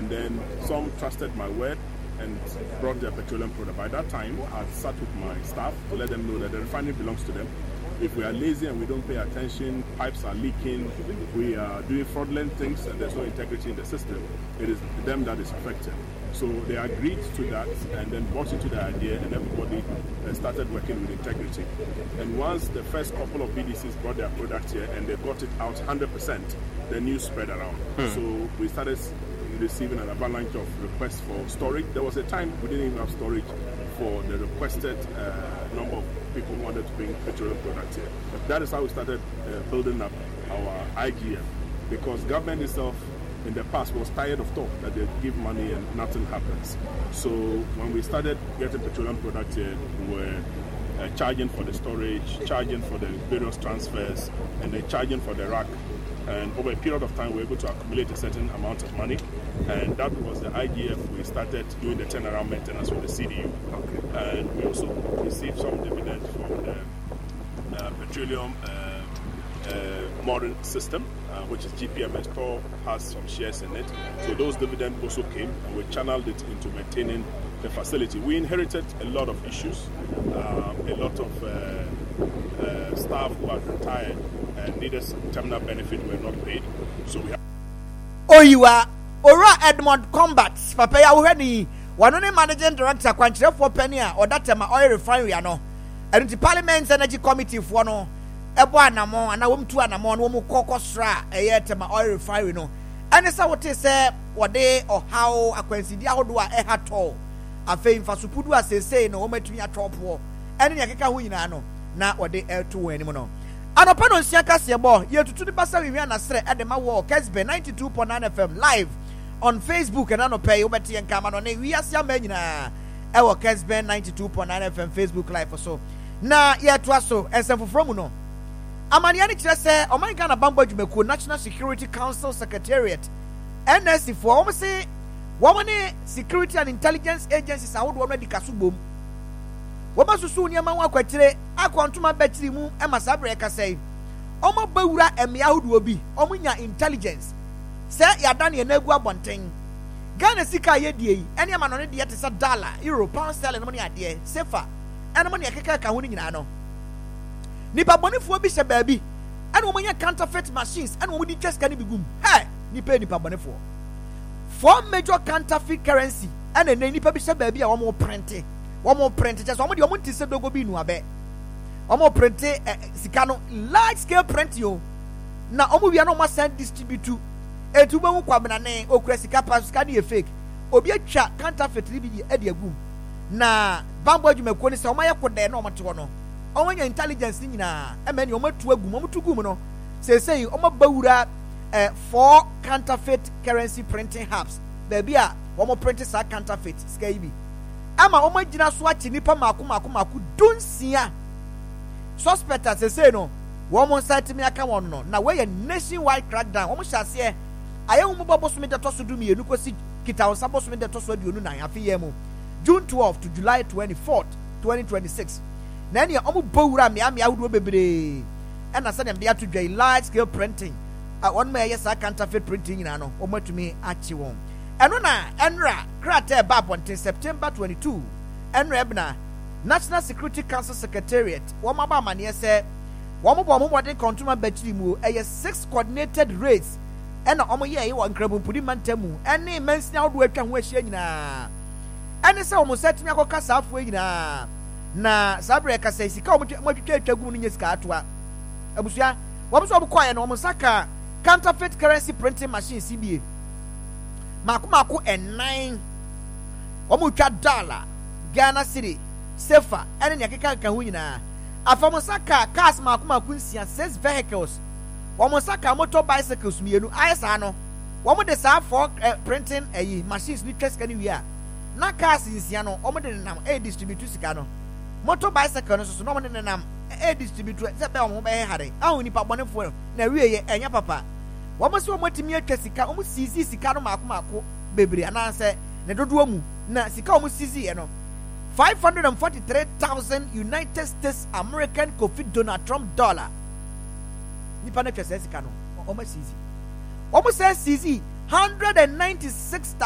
And then some trusted my word and brought their petroleum product. By that time, I sat with my staff to let them know that the refinery belongs to them. If we are lazy and we don't pay attention, pipes are leaking, we are doing fraudulent things, and there's no integrity in the system, it is them that is affected. So they agreed to that and then bought into the idea, and everybody started working with integrity. And once the first couple of BDCs brought their product here and they got it out 100%, the news spread around. So we started receiving an avalanche of requests for storage. There was a time we didn't even have storage for the requested number of people who wanted to bring petroleum products here. That is how we started building up our IGF, because government itself in the past was tired of talk that they give money and nothing happens. So when we started getting petroleum products here, we were charging for the storage, charging for the various transfers, and then charging for the rack. And over a period of time, we were able to accumulate a certain amount of money. And that was the IGF. We started doing the turnaround maintenance with the CDU. Okay. And we also received some dividends from the petroleum modern system, which is GPMS. Tor has some shares in it. So those dividends also came, and we channeled it into maintaining the facility. We inherited a lot of issues, a lot of staff who had retired and needed terminal benefit were not paid. So we have. Oh, you are Ora Edmond Combats, Papa Yawani, one only managing director, Quantity for Penny, or that time oil refinery. And the Parliament's Energy Committee for no, Ebuanamo, and I won't to Anamon, Womu Cocosra, a year to my oil refinery. No, and it's what they say, what they or how a coincidence, how do I at all? A fame for Supudua say, no, me to me a top war, and in Yakaka Winano, not what they air to anymore. And upon on Siakas Yabo, you to the Bassa Riviana at the Mawa, Kesbe 92.9 FM live on Facebook and on pay Obeti and Cameron. We are Siamena, our Kesbe 92.9 FM Facebook live or so. Na yet was so, and some from no. Amaniani just say, oh my God, a Bambo Jumeku, National Security Council Secretariat, NSC for almost say, woman security and intelligence agencies are already Kasubum. Wama susu nyama wa kwetire akwantuma betri mu e masabre ka say omo bawura emia hodo obi omo nya intelligence say yada ne na egu abonten Ghana sika ye die yi ene ma no ne de te sa dollar euro pound sterling no ne ade sefa ene mo ne keka ka ho ni nyina no nipa bonifuo bi hye baabi ene omo nya counterfeit machines ene omo di cheska ne bigum nipa bonifuo 4 major counterfeit currency ene nipa bi hye baabi a omo print one more print just one more to say dogo binu abe one more print sikano large scale print yo na omo wi no send distribute etu ba nkwa bena ne okura sika pass sika ne fake obi atwa counterfeit bi e de agum na bambo adwumako ni se omo yakode na omo te no omo nya intelligence nyina e me ne omo tu agum omo tu gum no say omo bawura 4 counterfeit currency printing hubs baby a omo print sa counterfeit sika ibi ama omo gina so achi nipa maku dunsia suspect as say no woman site me aka won no na we nationwide crackdown omo hyase aye wo bobo so me de to so du me enu kosi kita on sabo so me de to so aduonu nan afiye mu June 12 to July 24th 2026 na ne omo bawura me ahudo bebre e na se dem de ato dwai large scale printing on me yes counterfeit printing na no omo tumi achi won eno na enra krate babonte September 22 enra ebna National Security Council Secretariat woma ba mane se womo body control battery mu 6 coordinated raids ena omo ye wo nkrabumpudi mantamu ene mansia wodo atwa ho ahia nyina ene se womo setimi akoka safo nyina na sabre ka se sika womo twetwa atwagum no nyesika atoa abusua womo so obukwaye no womo saka counterfeit currency printing machine CBA maku en9 omo twa dollar Ghana city sefa ene ne keka ka hu nyina afamosaka cars maku nsia 6 vehicles womo saka motor bicycles mienu ayesa no womo de sa 4 printing machines ni tweska ni wia na cars nsia no womo de nam distribute sika no motor bicycle no so no womo de nam distribute se be womo be hare ahu ni pa bonefo na wiye enya papa womo se womo timi atwa sika womo sisi sika no maku bebre ananse ne dodo mu na sika womo sisi no 543,000 United States American Kofi Donald Trump dollar. Nipa na twese sika no. Omo sisi. Omo say sisi 196